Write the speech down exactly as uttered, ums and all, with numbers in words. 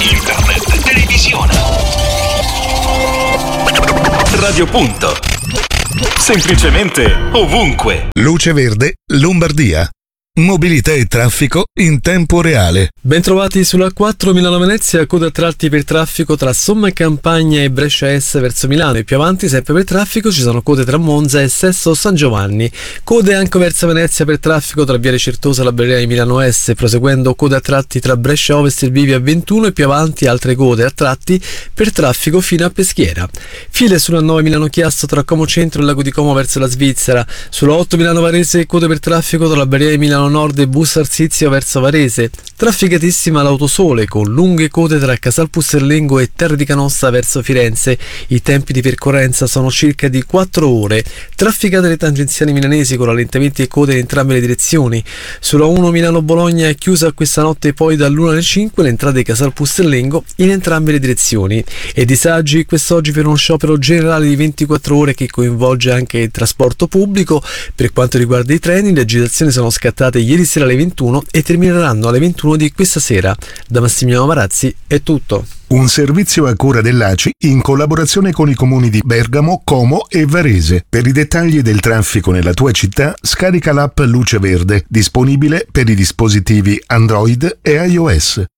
internet, televisione. Radio Punto. Semplicemente ovunque. Luce Verde, Lombardia. Mobilità e traffico in tempo reale. Bentrovati sulla quattro Milano-Venezia, coda a tratti per traffico tra Somma e Campagna e Brescia Est verso Milano, e più avanti sempre per traffico ci sono code tra Monza e Sesto San Giovanni. Code anche verso Venezia per traffico tra Viale Certosa e la Barriera di Milano Est, proseguendo code a tratti tra Brescia Ovest e Bivia ventuno, e più avanti altre code a tratti per traffico fino a Peschiera. File sulla nove Milano Chiasso tra Como Centro e Lago di Como verso la Svizzera. Sulla otto Milano Varese, code per traffico tra la Barriera di Milano Nord e Bus Arsizio verso Varese. Trafficatissima l'Autosole con lunghe code tra Casal Pusserlengo e Terre di Canossa verso Firenze. I tempi di percorrenza sono circa di quattro ore. Trafficate le tangenziali milanesi con rallentamenti e code in entrambe le direzioni. Sulla uno Milano-Bologna è chiusa questa notte poi dall'una alle cinque l'entrata di Casal Pusserlengo in entrambe le direzioni. E disagi quest'oggi per uno sciopero generale di ventiquattro ore che coinvolge anche il trasporto pubblico. Per quanto riguarda i treni, le agitazioni sono scattate ieri sera alle ventuno e termineranno alle ventuno di questa sera. Da Massimiliano Marazzi è tutto. Un servizio a cura dell'A C I in collaborazione con i comuni di Bergamo, Como e Varese. Per i dettagli del traffico nella tua città, scarica l'app Luce Verde, disponibile per i dispositivi Android e iOS.